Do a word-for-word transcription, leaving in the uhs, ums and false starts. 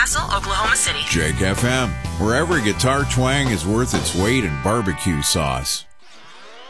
Castle, Oklahoma City. Jake F M, where every guitar twang is worth its weight in barbecue sauce.